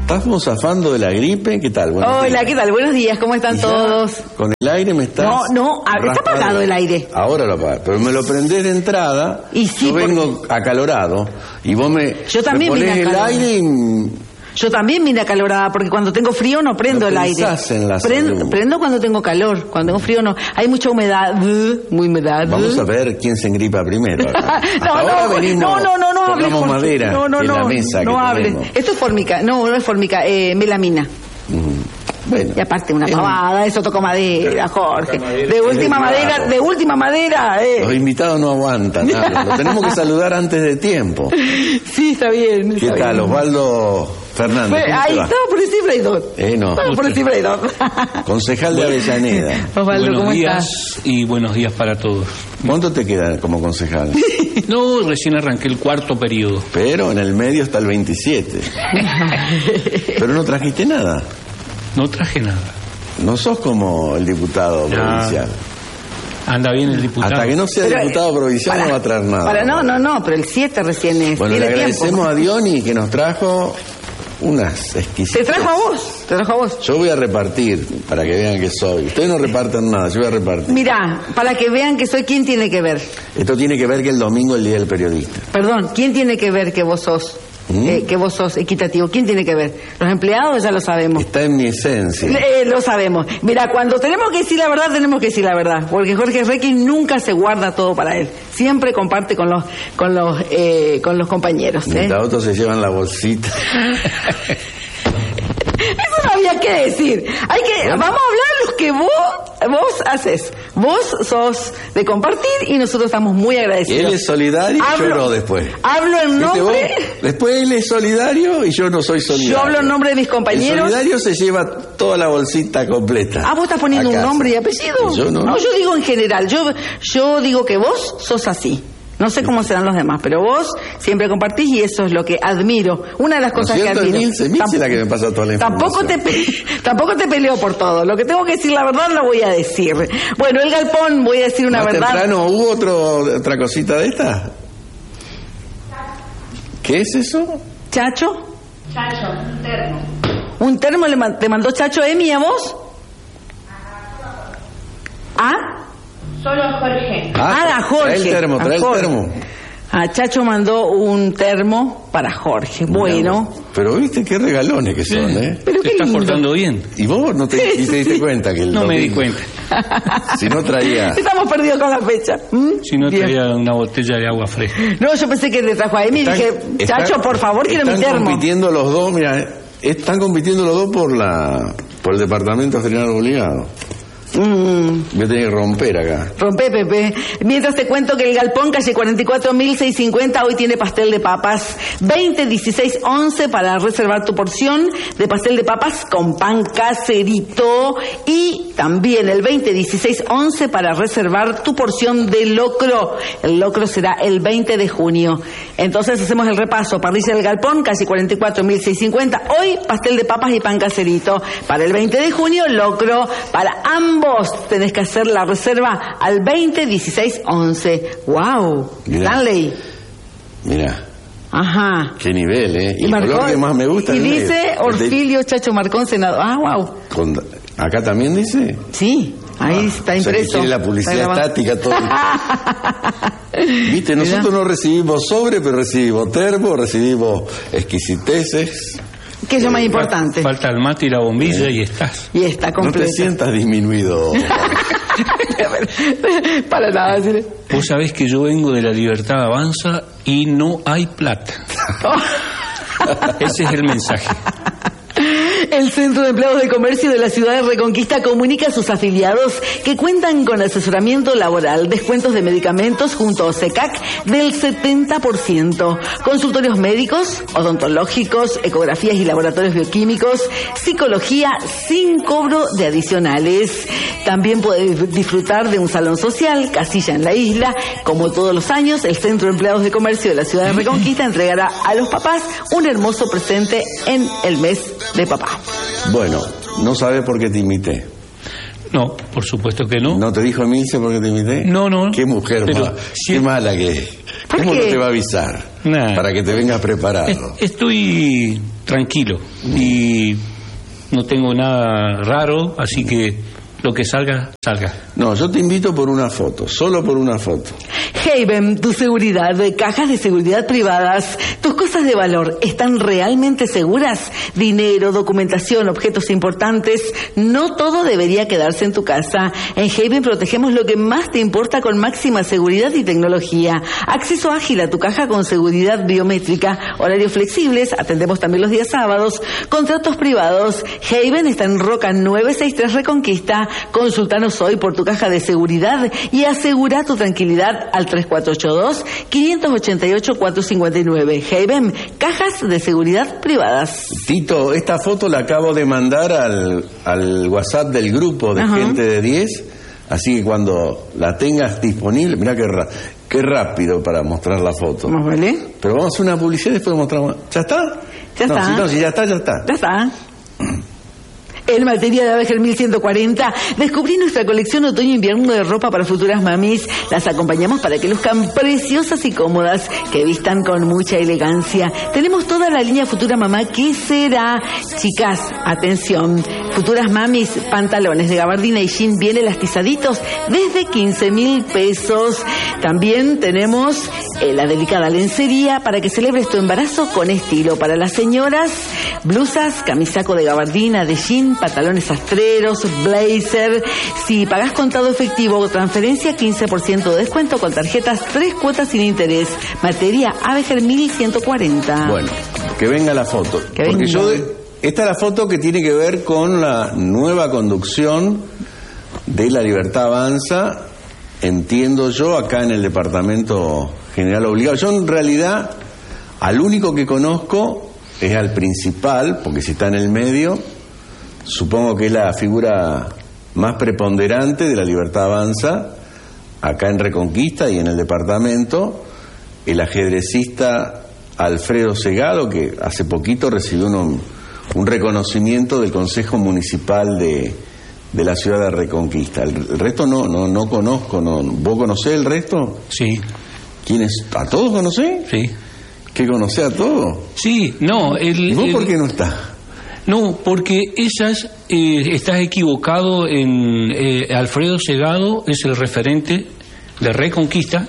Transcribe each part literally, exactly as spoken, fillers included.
¿Estamos zafando de la gripe? ¿Qué tal? Buenos Hola, días. ¿Qué tal? Buenos días, ¿cómo están todos? Con el aire me estás... No, no, está apagado el aire. Ahora lo apagas, pero me lo prendés de entrada, y sí, yo vengo porque... acalorado, y vos me, yo también me ponés el aire y... Yo también vine acalorada, porque cuando tengo frío no prendo no el aire. En la prendo, prendo cuando tengo calor, cuando tengo frío no. Hay mucha humedad, muy humedad. Vamos a ver quién se engripa primero. no, no, venimos, no, no, no, no, hables por madera no, no, en no, la mesa no hables. Esto es fórmica, no, no es fórmica, eh, melamina. Mm. Bueno, y aparte una pavada, eso tocó madera, Jorge. Madera. De última madera, de última madera. Eh. Los invitados no aguantan, nada. Lo tenemos que saludar antes de tiempo. Sí, está bien. ¿Qué está tal, bien. Osvaldo Fernández? Ahí estaba por el cifrador. Eh, no. Estaba por el cifrador. Concejal de Avellaneda. Osvaldo, buenos ¿cómo días estás? Y buenos días para todos. ¿Cuánto te queda como concejal? No, recién arranqué el cuarto periodo. Pero en el medio está el veintisiete. Pero no trajiste nada. No traje nada. No sos como el diputado ya. provincial. Anda bien el diputado. Hasta que no sea pero, diputado provincial para, no va a traer nada. Para, no, no, no, pero el siete recién es. Bueno, le agradecemos tiempo. a Diony que nos trajo unas exquisitas. ¿Te trajo a vos? ¿Te trajo a vos? Yo voy a repartir, para que vean que soy. Ustedes no reparten nada, yo voy a repartir. Mirá, para que vean que soy, ¿quién tiene que ver? Esto tiene que ver que el domingo es el Día del Periodista. Perdón, ¿quién tiene que ver que vos sos? ¿Mm? Eh, que vos sos equitativo. ¿Quién tiene que ver? Los empleados ya lo sabemos. Está en mi esencia. Eh, lo sabemos. Mira, cuando tenemos que decir la verdad, tenemos que decir la verdad. Porque Jorge Requi nunca se guarda todo para él. Siempre comparte con los con los eh, con los compañeros. Mientras ¿eh? otros se llevan la bolsita. Eso no había que decir. Hay que, vamos a hablar lo que vos, vos haces. Vos sos de compartir y nosotros estamos muy agradecidos. Él es solidario y yo no después. Hablo en nombre... Después él es solidario y yo no soy solidario. Yo hablo en nombre de mis compañeros. El solidario se lleva toda la bolsita completa. Ah, vos estás poniendo un nombre y apellido. Yo no. No, yo digo en general. Yo, yo digo que vos sos así. No sé cómo serán los demás, pero vos siempre compartís y eso es lo que admiro. Una de las cosas que admiro. Emilce, Emilce la que me pasa toda la tampoco te, tampoco te peleo por todo. Lo que tengo que decir la verdad lo voy a decir. Bueno, el galpón, voy a decir una Más verdad. temprano, ¿hubo otro, otra cosita de esta? ¿Qué es eso? ¿Chacho? Chacho, un termo. ¿Un termo le man- te mandó Chacho Emi a vos? ¿Ah? Solo a Jorge. Ah, ah a Jorge. Trae el termo, trae el termo. Ah, Chacho mandó un termo para Jorge. Bueno. Pero viste qué regalones que son, sí. ¿eh? Pero te estás portando bien. ¿Y vos no te, y te diste cuenta que el No domingo, me di cuenta. Si no traía... Estamos perdidos con la fecha. ¿Mm? Si no traía bien. Una botella de agua fresca. No, yo pensé que le trajo a Emi y dije, Chacho, están, por favor, quiero mi termo. Están compitiendo los dos, mira, están compitiendo los dos por la por el departamento general obligado. Mm. Voy a tener que romper acá. Rompe, Pepe. Mientras te cuento que el Galpón, calle cuarenta y cuatro mil seiscientos cincuenta, hoy tiene pastel de papas. veinte dieciséis once para reservar tu porción de pastel de papas con pan caserito. Y también el veinte dieciséis once para reservar tu porción de locro. El locro será el veinte de junio. Entonces hacemos el repaso. Parrilla del Galpón, calle cuarenta y cuatro mil seiscientos cincuenta. Hoy pastel de papas y pan caserito. Para el veinte de junio, locro para ambos. Vos tenés que hacer la reserva al veinte dieciséis once. ¡Wow! Stanley. Mira. Ajá. Qué nivel, ¿eh? Y, y el Marcón, color que más me gusta. Y es dice negro. Orfilio Chacho Marcón, senador. Ah, wow. Con, ¿acá también dice? Sí, ahí ah, está impreso. impreso. O sea, que tiene la publicidad estática, todo. Viste, nosotros no recibimos sobre, pero recibimos termo, recibimos exquisiteces. ¿Qué es lo más importante? Falta el mate y la bombilla, ¿eh? Y estás. Y está completo. No te sientas disminuido. Para nada, ¿sí? Vos sabés que yo vengo de La Libertad Avanza y no hay plata. Ese es el mensaje. El Centro de Empleados de Comercio de la Ciudad de Reconquista comunica a sus afiliados que cuentan con asesoramiento laboral, descuentos de medicamentos junto a OSECAC del setenta por ciento, consultorios médicos, odontológicos, ecografías y laboratorios bioquímicos, psicología sin cobro de adicionales. También puede disfrutar de un salón social, casilla en la isla. Como todos los años, el Centro de Empleados de Comercio de la Ciudad de Reconquista entregará a los papás un hermoso presente en el mes de papá. Bueno, no sabes por qué te imité. No, por supuesto que no. ¿No te dijo Emilce por qué te imité? No, no. Qué mujer, pero mala, si qué mala que es. ¿Por ¿Cómo qué? no te va a avisar? Nah. Para que te vengas preparado. Es- Estoy tranquilo y no tengo nada raro, así que lo que salga, salga. No, yo te invito por una foto, solo por una foto. Haven, tu seguridad, cajas de seguridad privadas, tus cosas de valor, ¿están realmente seguras? Dinero, documentación, objetos importantes, no todo debería quedarse en tu casa. En Haven protegemos lo que más te importa con máxima seguridad y tecnología. Acceso ágil a tu caja con seguridad biométrica, horarios flexibles, atendemos también los días sábados, contratos privados. Haven está en Roca nueve sesenta y tres Reconquista. Consultanos hoy por tu caja de seguridad y asegura tu tranquilidad al tres cuatro ocho dos, cinco ocho ocho, cuatro cinco nueve. Haven, cajas de seguridad privadas. Tito, esta foto la acabo de mandar al, al WhatsApp del grupo de Ajá. gente de diez, así que cuando la tengas disponible, mirá qué, ra- qué rápido para mostrar la foto. ¿Más vale? Pero vamos a hacer una publicidad y después mostramos. ¿Ya está? Ya no, está. Si no, si ya está, ya está. Ya está. En materia de Avenger mil ciento cuarenta, descubrí nuestra colección otoño-invierno de ropa para futuras mamis. Las acompañamos para que luzcan preciosas y cómodas, que vistan con mucha elegancia. Tenemos toda la línea Futura Mamá, ¿qué será? Chicas, atención. Futuras mamis, pantalones de gabardina y jean bien elastizaditos desde quince mil pesos. También tenemos eh, la delicada lencería para que celebres tu embarazo con estilo. Para las señoras, blusas, camisaco de gabardina, de jean, pantalones sastreros, blazer. Si pagás contado efectivo o transferencia, quince por ciento de descuento con tarjetas, tres cuotas sin interés. Materia Avenger mil ciento cuarenta. Bueno, que venga la foto. Que Porque venga. yo de- esta es la foto que tiene que ver con la nueva conducción de La Libertad Avanza, entiendo yo, acá en el Departamento General Obligado. Yo en realidad al único que conozco es al principal, porque si está en el medio, supongo que es la figura más preponderante de La Libertad Avanza, acá en Reconquista y en el departamento, el ajedrecista Alfredo Segado, que hace poquito recibió un, un reconocimiento del Consejo Municipal de, de la ciudad de Reconquista. El, el resto no, no, no conozco, no. ¿Vos conocés el resto? Sí, ¿Quiénes? ¿A todos conocés? sí. ¿Qué conocés a todos? Sí, no, el, ¿Y vos el- por qué no estás? No, porque esas, eh, estás equivocado en eh, Alfredo Segado es el referente de Reconquista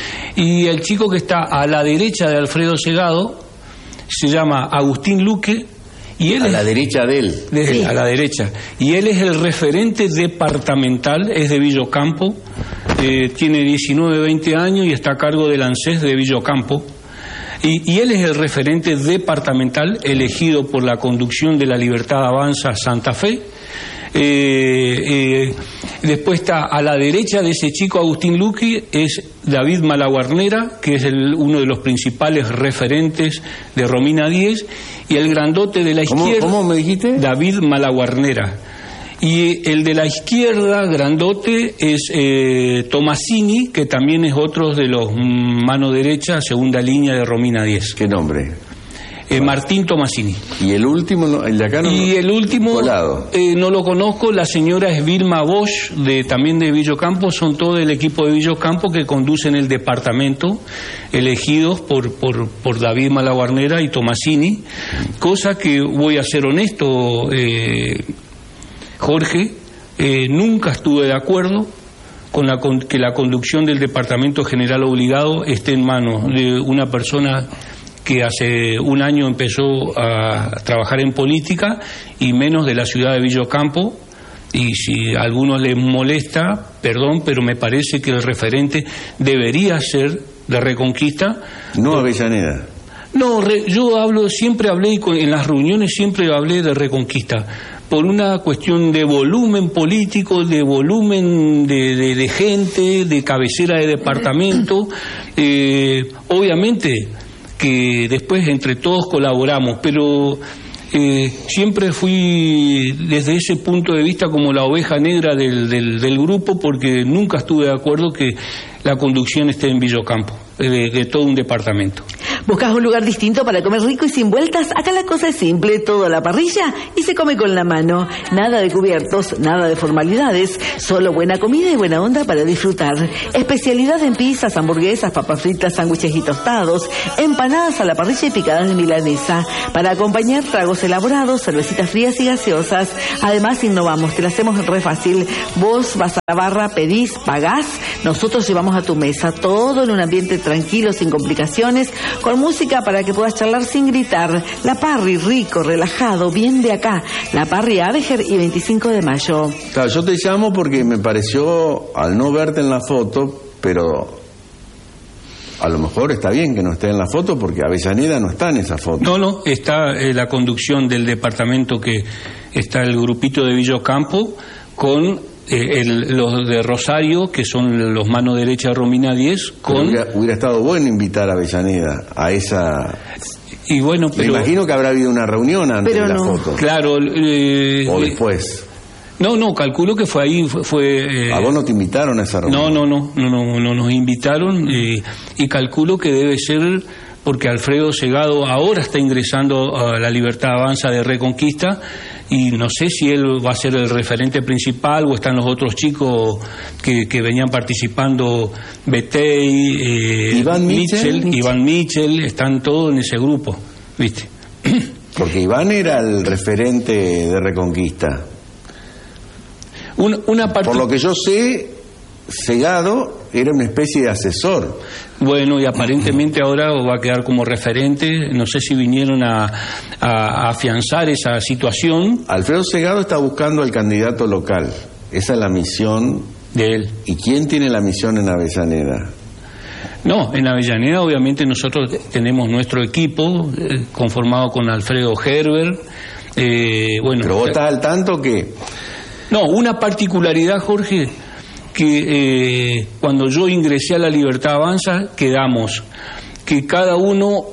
y el chico que está a la derecha de Alfredo Segado se llama Agustín Luque y él A es, la derecha de él. de- Sí. a la derecha, y él es el referente departamental, es de Villocampo, eh, tiene diecinueve, veinte años y está a cargo del ANSES de Villocampo. Y, y él es el referente departamental elegido por la conducción de La Libertad Avanza Santa Fe. Eh, eh, después está a la derecha de ese chico Agustín Luque es David Malaguarnera, que es el, uno de los principales referentes de Romina Díez, y el grandote de la ¿Cómo, izquierda, ¿Cómo me dijiste? David Malaguarnera. Y el de la izquierda, grandote, es eh, Tomasini, que también es otro de los mm, mano derecha, segunda línea de Romina Díez. ¿Qué nombre? Eh, Martín Tomasini. Y el último, no- el de acá no. Y el último, Colado. eh, no lo conozco, la señora es Vilma Bosch, de, también de Villocampo, son todo el equipo de Villocampo que conducen el departamento, elegidos por, por, por David Malaguarnera y Tomasini, cosa que, voy a ser honesto, eh, Jorge, eh, nunca estuve de acuerdo con la con que la conducción del Departamento General Obligado esté en manos de una persona que hace un año empezó a trabajar en política y menos de la ciudad de Villocampo. Y si a algunos les molesta, perdón, pero me parece que el referente debería ser de Reconquista. No Avellaneda. No, re, yo hablo, siempre hablé, y con, en las reuniones siempre hablé de Reconquista, por una cuestión de volumen político, de volumen de, de, de gente, de cabecera de departamento. Eh, obviamente que después entre todos colaboramos, pero eh, siempre fui desde ese punto de vista como la oveja negra del, del, del grupo, porque nunca estuve de acuerdo que la conducción esté en Villocampo, de, de todo un departamento. ¿Buscas un lugar distinto para comer rico y sin vueltas? Acá la cosa es simple, todo a la parrilla y se come con la mano. Nada de cubiertos, nada de formalidades, solo buena comida y buena onda para disfrutar. Especialidad en pizzas, hamburguesas, papas fritas, sándwiches y tostados, empanadas a la parrilla y picadas de milanesa. Para acompañar tragos elaborados, cervecitas frías y gaseosas. Además, innovamos, te lo hacemos re fácil. Vos vas a la barra, pedís, pagás, nosotros llevamos a tu mesa. Todo en un ambiente tranquilo, sin complicaciones, con música para que puedas charlar sin gritar. La Parry, rico, relajado, bien de acá. La Parry, Abejer y veinticinco de mayo. Claro, yo te llamo porque me pareció, al no verte en la foto, pero a lo mejor está bien que no esté en la foto porque Avellaneda no está en esa foto. No, no, está eh, la conducción del departamento, que está el grupito de Villocampo con Eh, el, los de Rosario, que son los manos derecha de Romina diez, con... Hubiera, hubiera estado bueno invitar a Avellaneda a esa... Y bueno, pero... Me imagino que habrá habido una reunión antes pero de la no. foto. Claro. Eh, o después. No, no, calculo que fue ahí, fue... fue eh... ¿A vos no te invitaron a esa reunión? No, no, no, no, no, no nos invitaron, eh, y calculo que debe ser porque Alfredo Segado ahora está ingresando a la Libertad Avanza de Reconquista, y no sé si él va a ser el referente principal o están los otros chicos que, que venían participando, Betey, eh, Iván Mitchell, Mitchell, Iván Mitchell, están todos en ese grupo, ¿viste? Porque Iván era el referente de Reconquista. Una, una parte... Por lo que yo sé, Segado era una especie de asesor. Bueno, y aparentemente ahora va a quedar como referente. No sé si vinieron a, a, a afianzar esa situación. Alfredo Segado está buscando al candidato local. Esa es la misión de él. ¿Y quién tiene la misión en Avellaneda? No, en Avellaneda obviamente nosotros tenemos nuestro equipo eh, conformado con Alfredo Gerber. Eh, bueno, Pero vos estás al tanto que... No, una particularidad, Jorge, que eh, cuando yo ingresé a la Libertad Avanza quedamos que cada uno,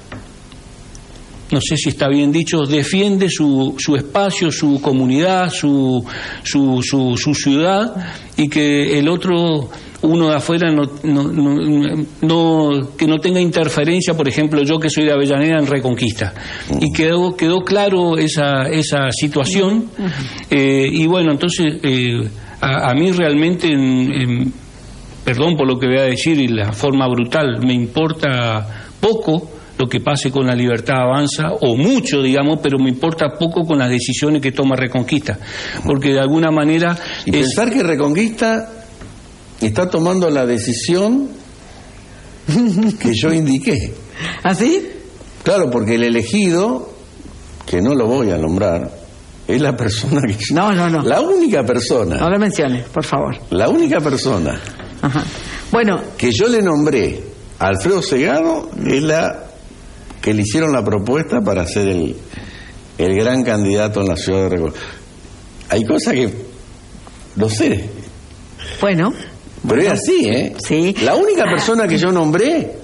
no sé si está bien dicho, defiende su, su espacio, su comunidad, su, su, su, su ciudad, y que el otro, uno de afuera, no, no, no, no, que no tenga interferencia, por ejemplo, yo que soy de Avellaneda en Reconquista. Y quedó, quedó claro esa, esa situación, eh, y bueno, entonces... Eh, A, a mí realmente, en, en, perdón por lo que voy a decir y la forma brutal, me importa poco lo que pase con la Libertad Avanza, o mucho, digamos, pero me importa poco con las decisiones que toma Reconquista, porque de alguna manera... Y es... pensar que Reconquista está tomando la decisión que yo indiqué. ¿Así? Claro, porque el elegido, que no lo voy a nombrar, es la persona que... No, no, no. La única persona. No lo menciones, por favor. La única persona. Ajá. Bueno. Que yo le nombré a Alfredo Segado es la que le hicieron la propuesta para ser el, el gran candidato en la ciudad de Reconquista. Hay cosas que... No sé. Bueno. Pero es así, ¿eh? Sí. La única persona que yo nombré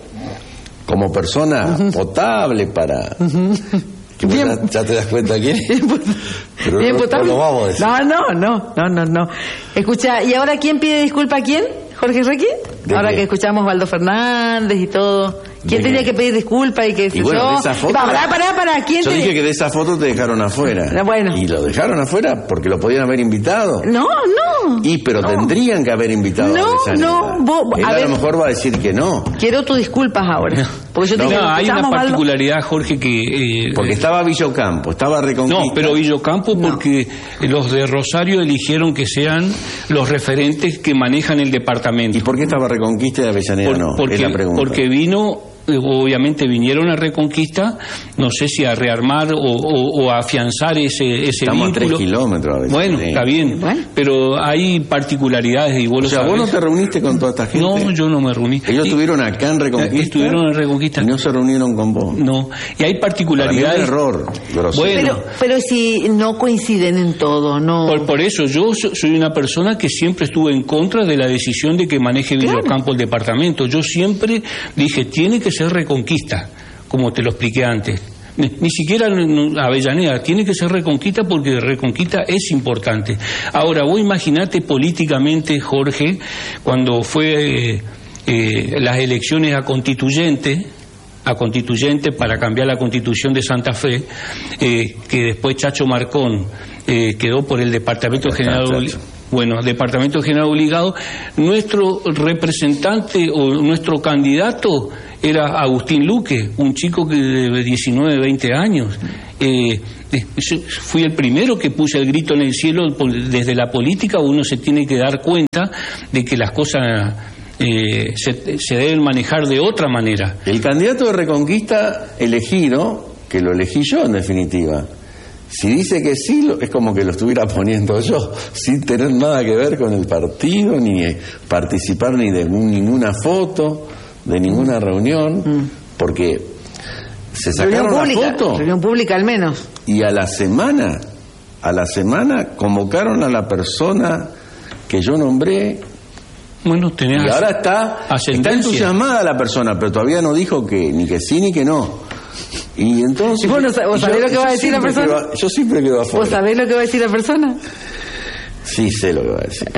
como persona uh-huh. potable para... Uh-huh. Que bien, ya, ya te das cuenta quién es. Pero bien, no, no lo vamos a decir. No, no, no, no, no, no. Escucha, ¿y ahora quién pide disculpa a quién? ¿Jorge Requi? Ahora qué? Que escuchamos a Waldo Fernández y todo. ¿Quién tenía que pedir disculpa y que y bueno, yo? De esa foto, pará, pará, pará. ¿Quién yo te... dije que de esa foto te dejaron afuera. Bueno. Y lo dejaron afuera porque lo podían haber invitado. No, no. Y pero no. tendrían que haber invitado no, a Avellaneda. No, vos, Él a, a ver, lo mejor va a decir que no. Quiero tus disculpas ahora. Porque yo te no, dije, no, hay una Waldo? particularidad, Jorge, que... Eh, porque estaba Villocampo, estaba Reconquista. No, pero Villocampo porque no. Los de Rosario eligieron que sean los referentes que manejan el departamento. ¿Y por qué estaba Reconquista y Avellaneda Por, no? Porque, es la pregunta. Porque vino... obviamente vinieron a Reconquista, no sé si a rearmar o, o, o a afianzar ese, ese Estamos vínculo. a tres kilómetros a veces. Bueno, sí. Está bien, bueno. Pero hay particularidades y vos o lo sea, sabés. ¿vos no te reuniste con toda esta gente? No, yo no me reuní. Ellos y, estuvieron acá en Reconquista. Estuvieron en Reconquista. Y no se reunieron con vos. No, y hay particularidades. Para mí es un error grosero. Bueno, pero, pero si no coinciden en todo, no. Por, por eso, yo soy una persona que siempre estuve en contra de la decisión de que maneje Villocampo claro. el departamento. Yo siempre dije, tiene que ser Reconquista, como te lo expliqué antes. Ni, ni siquiera Avellaneda, tiene que ser Reconquista porque Reconquista es importante. Ahora, vos imaginate políticamente, Jorge, cuando fue eh, eh, las elecciones a constituyente, a constituyente para cambiar la Constitución de Santa Fe, eh, que después Chacho Marcón eh, quedó por el Departamento General Obligado. Bueno, Departamento General Obligado. Nuestro representante o nuestro candidato era Agustín Luque, un chico que de diecinueve, veinte años. Eh, fui el primero que puse el grito en el cielo. Desde la política uno se tiene que dar cuenta de que las cosas eh, se, se deben manejar de otra manera. El candidato de Reconquista elegido, que lo elegí yo en definitiva, si dice que sí, es como que lo estuviera poniendo yo, sin tener nada que ver con el partido, ni participar ni de ninguna foto, de ninguna reunión, mm. porque se sacaron la foto. Reunión pública al menos. Y a la semana, a la semana convocaron a la persona que yo nombré. Bueno, tenés y ahora está, está entusiasmada la persona, pero todavía no dijo que ni que sí ni que no. Y entonces... ¿Y vos, no, ¿vos sabés yo, lo que va a decir la persona? Quedo, yo siempre quedo afuera. ¿Vos sabés lo que va a decir la persona? Sí, sé lo que va a decir.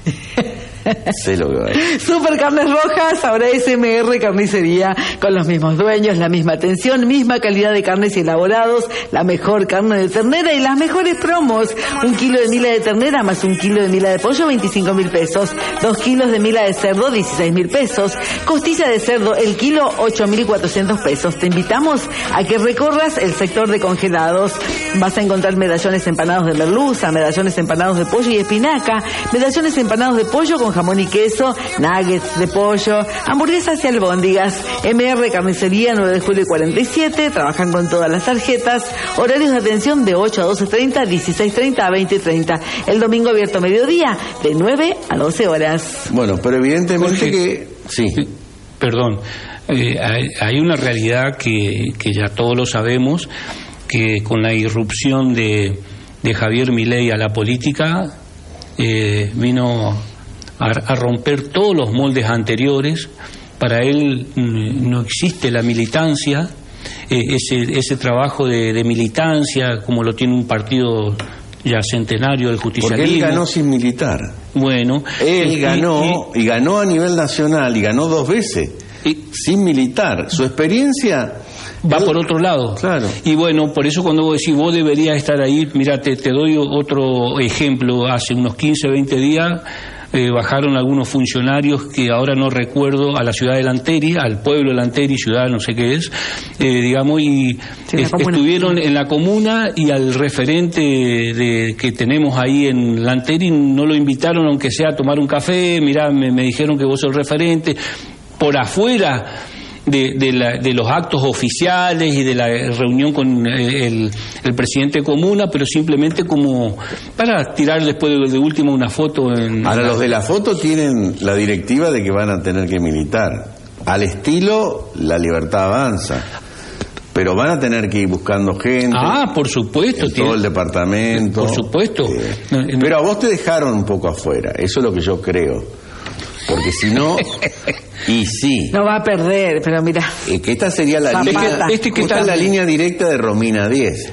Sé lo que va a decir. Super Carnes Rojas, ahora S M R Carnicería, con los mismos dueños, la misma atención, misma calidad de carnes y elaborados, la mejor carne de ternera y las mejores promos. Un kilo de mila de ternera más un kilo de mila de pollo, veinticinco mil pesos. Dos kilos de mila de cerdo, dieciséis mil pesos. Costilla de cerdo, el kilo, ocho mil cuatrocientos pesos. Te invitamos a que recorras el sector de congelados. Vas a encontrar medallones empanados de merluza, medallones empanados de pollo y espinaca, medallones empanados de pollo con jamón y queso, nuggets de pollo, hamburguesas y albóndigas. M R Carnicería, nueve de julio cuarenta y siete, trabajan con todas las tarjetas, horarios de atención de ocho a doce treinta, dieciséis treinta a veinte treinta. El domingo abierto a mediodía, de nueve a doce horas. Bueno, pero evidentemente Jorge, que... Sí. Perdón, eh, hay, hay una realidad que, que ya todos lo sabemos, que con la irrupción de, de Javier Milei a la política, eh, vino a, a romper todos los moldes anteriores. Para él mm, no existe la militancia, eh, ese, ese trabajo de, de militancia como lo tiene un partido ya centenario del justicialismo. Porque él ganó sin militar. Bueno, él y, ganó y, y ganó a nivel nacional y ganó dos veces y, sin militar. Su experiencia va por otro lado. Claro. Y bueno, por eso cuando vos decís vos deberías estar ahí, mira, te, te doy otro ejemplo. Hace unos quince, veinte días eh, bajaron algunos funcionarios que ahora no recuerdo, a la ciudad de Lanteri, al pueblo de Lanteri, ciudad no sé qué es, eh, digamos, y sí, es, estuvieron en la comuna, y al referente de, que tenemos ahí en Lanteri no lo invitaron, aunque sea a tomar un café. Mirá, me, me dijeron que vos sos el referente. Por afuera De, de, la, de los actos oficiales y de la reunión con el, el presidente de comuna, pero simplemente como para tirar después de, de último una foto. En, Ahora en la... los de la foto tienen la directiva de que van a tener que militar, al estilo La Libertad Avanza, pero van a tener que ir buscando gente. Ah, por supuesto. En todo el departamento. Por supuesto. Eh, pero a vos te dejaron un poco afuera, eso es lo que yo creo. Porque si no, y sí. No va a perder, pero mira. Eh, que esta sería la Zapata. línea, este que esta es la línea directa de Romina diez.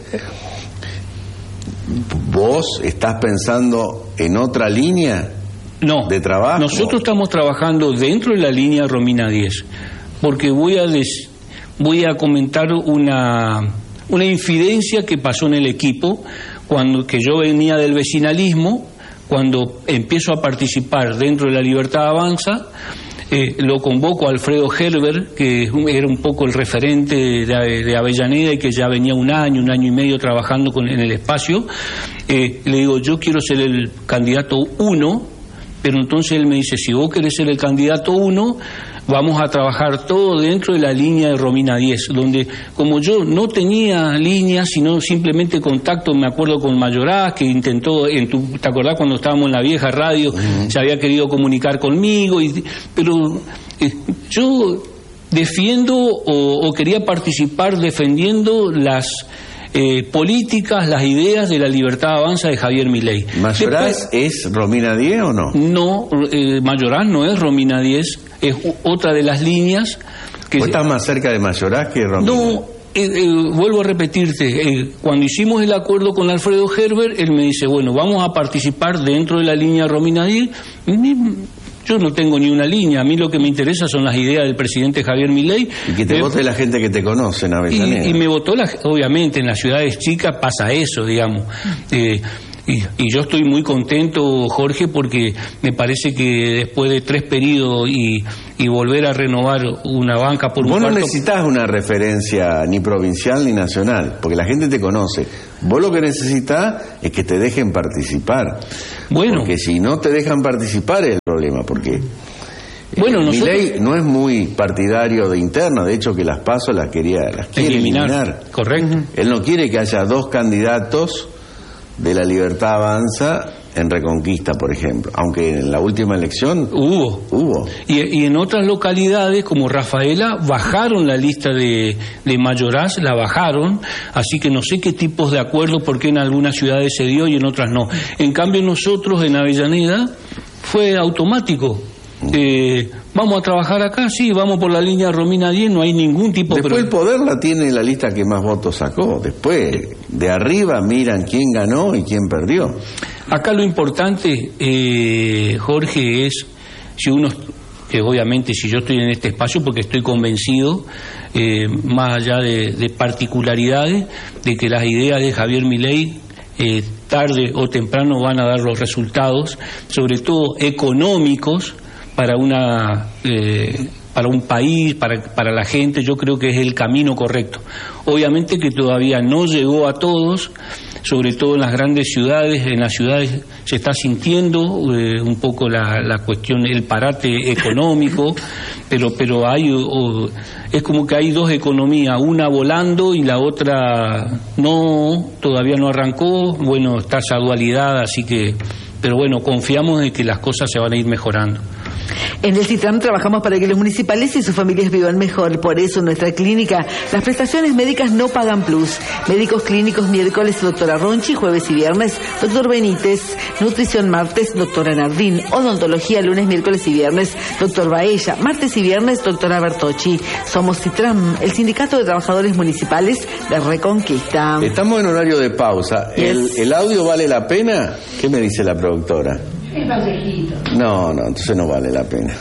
¿Vos estás pensando en otra línea no, de trabajo? Nosotros estamos trabajando dentro de la línea Romina diez, porque voy a des, voy a comentar una una infidencia que pasó en el equipo cuando que yo venía del vecinalismo. Cuando empiezo a participar dentro de La Libertad Avanza, eh, lo convoco a Alfredo Gerber, que era un poco el referente de, de Avellaneda y que ya venía un año, un año y medio trabajando con, en el espacio. Eh, le digo, yo quiero ser el candidato uno, pero entonces él me dice, si vos querés ser el candidato uno, vamos a trabajar todo dentro de la línea de Romina diez, donde como yo no tenía línea, sino simplemente contacto, me acuerdo con Mayoraz, que intentó, en tu, ¿te acordás cuando estábamos en la vieja radio? Uh-huh. Se había querido comunicar conmigo, y, pero eh, yo defiendo o, o quería participar defendiendo las Eh, políticas, las ideas de La Libertad Avanza de Javier Milei. ¿Mayoraz es Romina diez o no? No, eh, Mayoraz no es Romina diez, es otra de las líneas que... ¿Vos estás más cerca de Mayoraz que Romina? No, eh, eh, vuelvo a repetirte, eh, cuando hicimos el acuerdo con Alfredo Gerber, él me dice, bueno, vamos a participar dentro de la línea Romina diez. yo no tengo ni una línea. A mí lo que me interesa son las ideas del presidente Javier Milei. Y que te eh, vote la gente que te conoce en Avellaneda. Y, y me votó, la, obviamente, en las ciudades chicas pasa eso, digamos. Eh, y, y yo estoy muy contento, Jorge, porque me parece que después de tres periodos y, y volver a renovar una banca por un Vos no cuarto... necesitas una referencia ni provincial ni nacional, porque la gente te conoce. Vos lo que necesitas es que te dejen participar. Bueno. Porque si no te dejan participar es el problema, porque... Bueno, eh, nosotros... Milei no es muy partidario de interna, de hecho que las PASO las quería, las quiere eliminar. eliminar. Correcto. Él no quiere que haya dos candidatos de La Libertad Avanza en Reconquista, por ejemplo, aunque en la última elección hubo. Hubo. Y, y en otras localidades, como Rafaela, bajaron la lista de, de mayoraz, la bajaron, así que no sé qué tipos de acuerdos, porque en algunas ciudades se dio y en otras no. En cambio nosotros en Avellaneda fue automático. Eh, vamos a trabajar acá, sí, vamos por la línea Romina diez, no hay ningún tipo de... Después el poder la tiene la lista que más votos sacó, después de arriba miran quién ganó y quién perdió. Acá lo importante, eh, Jorge, es si uno, que obviamente si yo estoy en este espacio porque estoy convencido, eh, más allá de, de particularidades, de que las ideas de Javier Milei eh, tarde o temprano van a dar los resultados, sobre todo económicos, para una eh, para un país, para, para la gente. Yo creo que es el camino correcto. Obviamente que todavía no llegó a todos, sobre todo en las grandes ciudades. En las ciudades se está sintiendo eh, un poco la, la cuestión, el parate económico, pero pero hay o, es como que hay dos economías, una volando y la otra no, todavía no arrancó. Bueno, está esa dualidad, así que, pero bueno, confiamos en que las cosas se van a ir mejorando. En el CITRAM trabajamos para que los municipales y sus familias vivan mejor. Por eso en nuestra clínica las prestaciones médicas no pagan plus. Médicos clínicos miércoles, doctora Ronchi, jueves y viernes, doctor Benítez. Nutrición martes, doctora Nardín. Odontología lunes, miércoles y viernes, doctor Baella. Martes y viernes, doctora Bertocci. Somos CITRAM, el Sindicato de Trabajadores Municipales de Reconquista. Estamos en horario de pausa. Yes. ¿El, ¿El audio vale la pena? ¿Qué me dice la productora? Es viejito. No, no, entonces no vale la pena.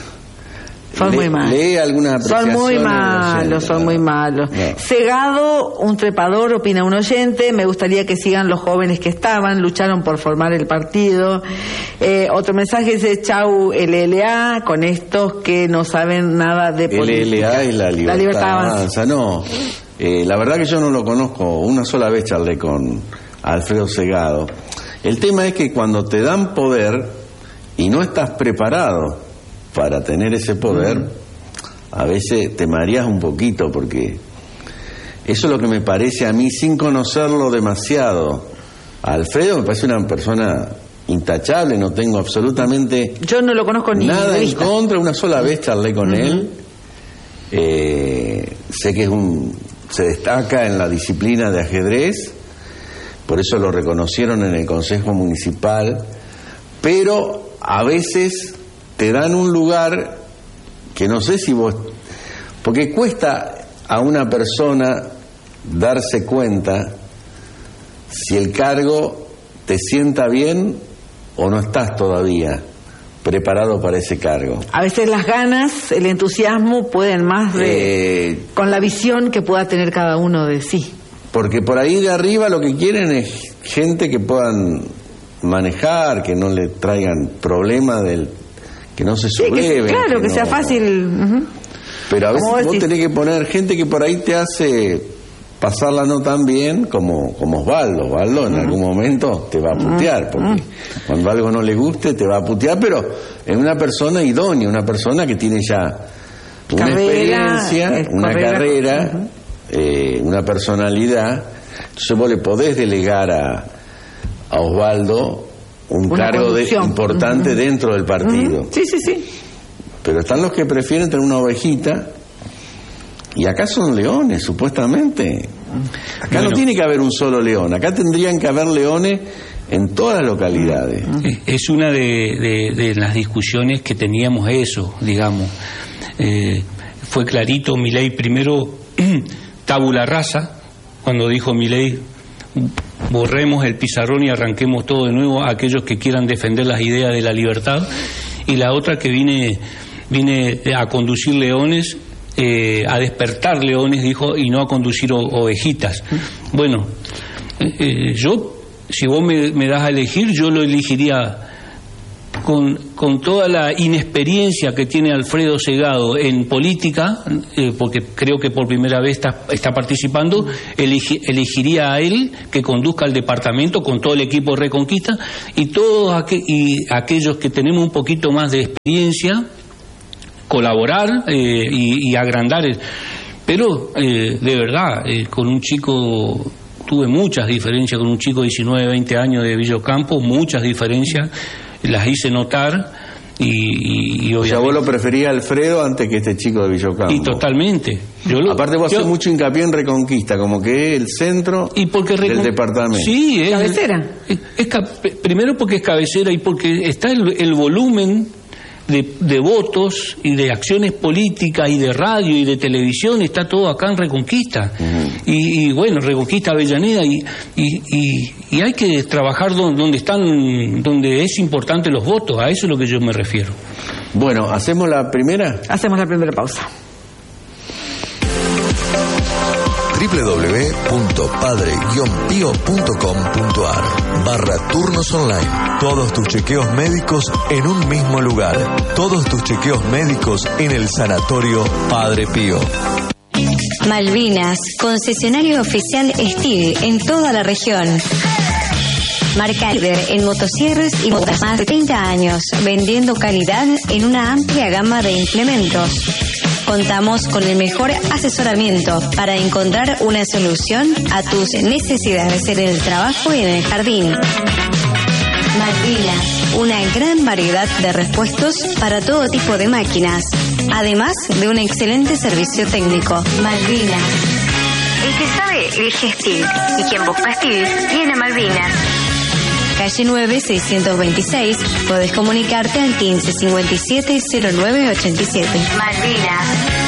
Son Le, muy malos. Lee alguna apreciación. Son muy en el malos, oyente, son no, muy malos. no. Cegado, un trepador, opina un oyente. Me gustaría que sigan los jóvenes que estaban, lucharon por formar el partido. Eh, otro mensaje dice, chau L L A, con estos que no saben nada de política. L L A y la Libertad, la libertad avanza. avanza. No, eh, la verdad que yo no lo conozco. Una sola vez charlé con Alfredo Cegado. El tema es que cuando te dan poder y no estás preparado para tener ese poder, a veces te mareas un poquito, porque eso es lo que me parece a mí, sin conocerlo demasiado. A Alfredo me parece una persona intachable, no tengo absolutamente Yo no lo conozco ni nada de en vista. contra. Una sola vez charlé con uh-huh. él. Eh, sé que es un se destaca en la disciplina de ajedrez, por eso lo reconocieron en el Consejo Municipal, pero a veces te dan un lugar que no sé si vos... Porque cuesta a una persona darse cuenta si el cargo te sienta bien o no estás todavía preparado para ese cargo. A veces las ganas, el entusiasmo pueden más de... Eh, con la visión que pueda tener cada uno de sí. Porque por ahí de arriba lo que quieren es gente que puedan manejar, que no le traigan problemas, del que no se subleven. Sí, que, claro, que, que sea no, fácil. Uh-huh. Pero a veces vos, vos tenés que poner gente que por ahí te hace pasarla no tan bien como, como Osvaldo. Osvaldo en uh-huh. algún momento te va a putear, porque uh-huh. cuando algo no le guste te va a putear, pero es una persona idónea, una persona que tiene ya una carrera, experiencia, una carrera, carrera, uh-huh. eh, una personalidad. Entonces vos le podés delegar a, a Osvaldo un una cargo de, importante uh-huh. dentro del partido. Uh-huh. Sí, sí, sí. Pero están los que prefieren tener una ovejita, y acá son leones, supuestamente. Acá bueno, no tiene que haber un solo león, acá tendrían que haber leones en todas las localidades. Es una de, de, de las discusiones que teníamos eso, digamos. Eh, fue clarito, Milei primero, tabula rasa, cuando dijo Milei, borremos el pizarrón y arranquemos todo de nuevo a aquellos que quieran defender las ideas de la libertad. y la otra que vine, vine a conducir leones, eh, a despertar leones, dijo, y no a conducir o, ovejitas. Bueno, eh, yo, si vos me, me das a elegir, yo lo elegiría con, con toda la inexperiencia que tiene Alfredo Segado en política, eh, porque creo que por primera vez está, está participando, elegi, elegiría a él que conduzca el departamento con todo el equipo de Reconquista, y todos aqu y aquellos que tenemos un poquito más de experiencia, colaborar eh, y, y agrandar. El, pero, eh, de verdad, eh, con un chico... Tuve muchas diferencias con un chico de diecinueve, veinte años de Villocampo, muchas diferencias, las hice notar y, y, y o sea, vos lo preferías a Alfredo antes que este chico de Villocampo. Y totalmente. Yo lo, Aparte vos yo, haces mucho hincapié en Reconquista, como que es el centro y porque del recon... departamento. Sí, es cabecera. Es, es, es, primero porque es cabecera y porque está el, el volumen De, de votos y de acciones políticas y de radio y de televisión, está todo acá en Reconquista. Uh-huh. y, y bueno, Reconquista, Avellaneda, y, y, y, y hay que trabajar donde, donde están, donde es importante los votos, a eso es lo que yo me refiero. Bueno, ¿hacemos la primera? Hacemos la primera pausa. doble u doble u doble u punto padre guion pío punto com punto a r barra turnos online. Todos tus chequeos médicos en un mismo lugar. Todos tus chequeos médicos en el Sanatorio Padre Pío. Malvinas, concesionario oficial Steel en toda la región. Marca líder en motosierras y motas, más de treinta años, vendiendo calidad en una amplia gama de implementos. Contamos con el mejor asesoramiento para encontrar una solución a tus necesidades en el trabajo y en el jardín. Malvinas, una gran variedad de repuestos para todo tipo de máquinas, además de un excelente servicio técnico. Malvinas. El que sabe elige Steel, y quien busca Steel tiene Malvinas. Calle nueve, seiscientos veintiséis, podés comunicarte al quince cincuenta y siete cero nueve ochenta y siete. Malvinas.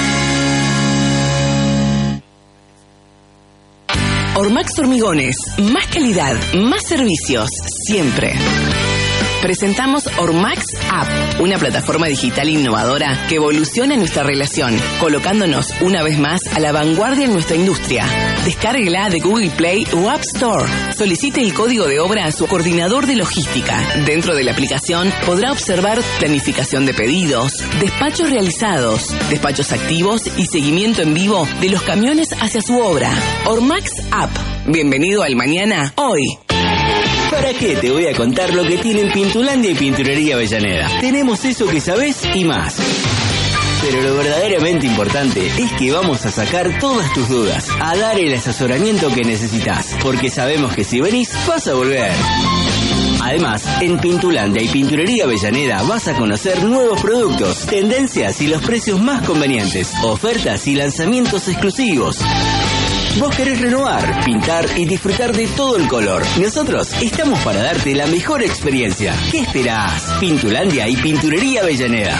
Ormax Hormigones, más calidad, más servicios, siempre. Presentamos Ormax App, una plataforma digital innovadora que evoluciona nuestra relación, colocándonos una vez más a la vanguardia en nuestra industria. Descárguela de Google Play o App Store. Solicite el código de obra a su coordinador de logística. Dentro de la aplicación podrá observar planificación de pedidos, despachos realizados, despachos activos y seguimiento en vivo de los camiones hacia su obra. Ormax App. Bienvenido al mañana, hoy. ¿Para qué te voy a contar lo que tienen Pintulandia y Pinturería Avellaneda? Tenemos eso que sabés y más. Pero lo verdaderamente importante es que vamos a sacar todas tus dudas, a dar el asesoramiento que necesitas, porque sabemos que si venís, vas a volver. Además, en Pintulandia y Pinturería Avellaneda vas a conocer nuevos productos, tendencias y los precios más convenientes, ofertas y lanzamientos exclusivos. Vos querés renovar, pintar y disfrutar de todo el color. Nosotros estamos para darte la mejor experiencia. ¿Qué esperás? Pintulandia y Pinturería Avellaneda.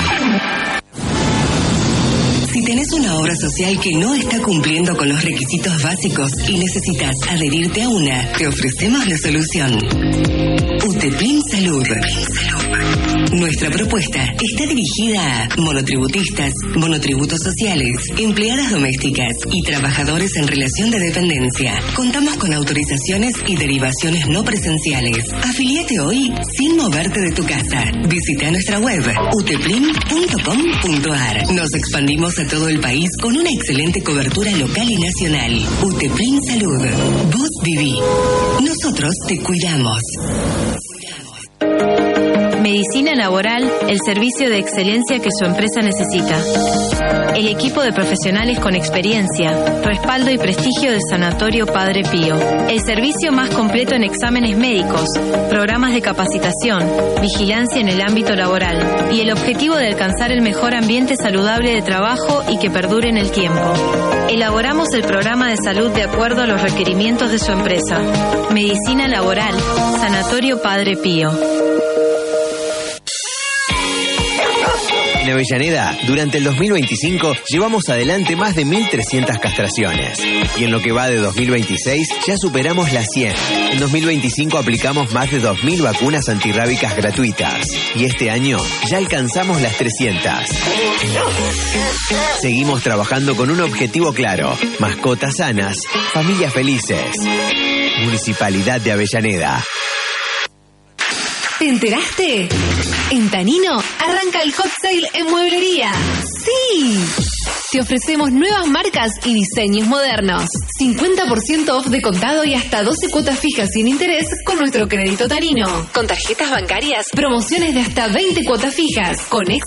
Si tenés una obra social que no está cumpliendo con los requisitos básicos y necesitas adherirte a una, te ofrecemos la solución. Uteplin Salud. Nuestra propuesta está dirigida a monotributistas, monotributos sociales, empleadas domésticas y trabajadores en relación de dependencia. Contamos con autorizaciones y derivaciones no presenciales. Afiliate hoy sin moverte de tu casa. Visita nuestra web uteplin punto com punto a r. Nos expandimos a todo el país con una excelente cobertura local y nacional. Uteplin Salud. Vos viví. Nosotros te cuidamos. Medicina Laboral, el servicio de excelencia que su empresa necesita. El equipo de profesionales con experiencia, respaldo y prestigio de Sanatorio Padre Pío. El servicio más completo en exámenes médicos, programas de capacitación, vigilancia en el ámbito laboral y el objetivo de alcanzar el mejor ambiente saludable de trabajo y que perdure en el tiempo. Elaboramos el programa de salud de acuerdo a los requerimientos de su empresa. Medicina Laboral, Sanatorio Padre Pío. En Avellaneda, durante el dos mil veinticinco, llevamos adelante más de mil trescientas castraciones. Y en lo que va de dos mil veintiséis, ya superamos las cien. En dos mil veinticinco aplicamos más de dos mil vacunas antirrábicas gratuitas. Y este año ya alcanzamos las trescientas. Seguimos trabajando con un objetivo claro: mascotas sanas, familias felices. Municipalidad de Avellaneda. ¿Te enteraste? En Tanino arranca el hot sale en mueblería. ¡Sí! Te ofrecemos nuevas marcas y diseños modernos. cincuenta por ciento off de contado y hasta doce cuotas fijas sin interés con nuestro crédito Tanino. Con tarjetas bancarias, promociones de hasta veinte cuotas fijas. Con